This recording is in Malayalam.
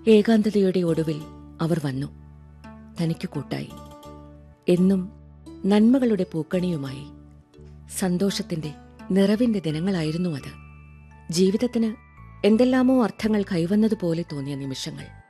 ഏകാന്തതയുടെ ഒടുവിൽ അവർ വന്നു. തനിക്ക് കൂട്ടായി. എന്നും നന്മകളുടെ പൂക്കണിയുമായി. സന്തോഷത്തിന്റെ, നിറവിന്റെ ദിനങ്ങളായിരുന്നു അത്. ജീവിതത്തിന് എന്തെല്ലാമോ അർത്ഥങ്ങൾ കൈവന്നതുപോലെ തോന്നിയ നിമിഷങ്ങൾ.